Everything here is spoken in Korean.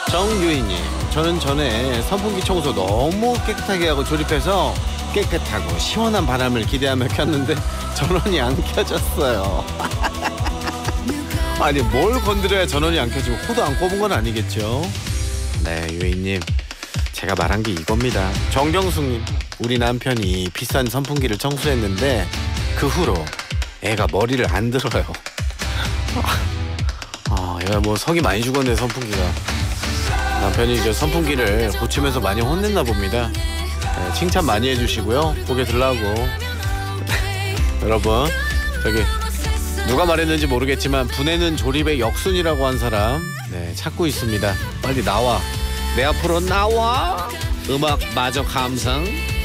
정유희님, 저는 전에 선풍기 청소 너무 깨끗하게 하고 조립해서 깨끗하고 시원한 바람을 기대하며 켰는데 전원이 안 켜졌어요. 아니 뭘 건드려야 전원이 안 켜지고 코도 안 꼽은 건 아니겠죠? 네, 유희님, 제가 말한 게 이겁니다. 정경숙님, 우리 남편이 비싼 선풍기를 청소했는데 그 후로 애가 머리를 안 들어요. 얘가 뭐 석이 많이 죽었네. 선풍기가, 남편이 이제 선풍기를 고치면서 많이 혼냈나 봅니다. 네, 칭찬 많이 해주시고요, 고개 들라고. 여러분, 저기 누가 말했는지 모르겠지만 분해는 조립의 역순이라고 한 사람, 네, 찾고 있습니다. 빨리 나와, 내 앞으로 나와. 음악 마저 감상.